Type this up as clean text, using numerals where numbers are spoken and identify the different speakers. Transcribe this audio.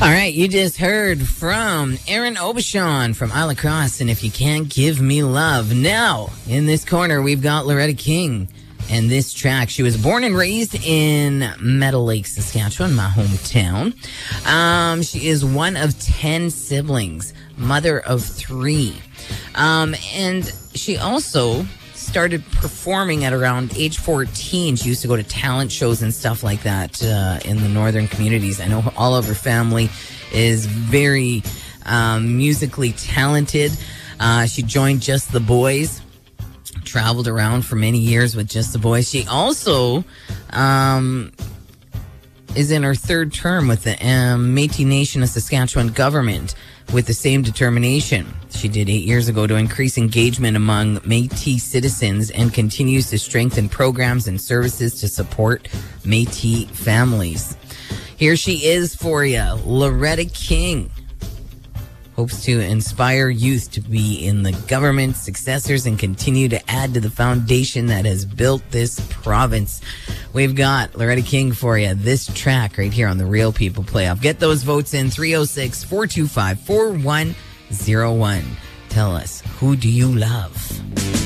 Speaker 1: All right, you just heard from Aaron Aubuchon from Isle of Cross, and If You Can't Give Me Love. Now, in this corner, we've got Loretta King and this track. She was born and raised in Meadow Lake, Saskatchewan, my hometown. She is one of 10 siblings, mother of 3. And she also started performing at around age 14. She used to go to talent shows and stuff like that in the northern communities. I know all of her family is very musically talented. She joined Just the Boys, traveled around for many years with Just the Boys. She also is in her third term with the Métis Nation of Saskatchewan government with the same determination she did 8 years ago to increase engagement among Métis citizens, and continues to strengthen programs and services to support Métis families. Here she is for you, Loretta King. Hopes to inspire youth to be in the government successors and continue to add to the foundation that has built this province. We've got Loretta King for you. This track right here on the Real People Playoff. Get those votes in 306-425-4101. Tell us, who do you love?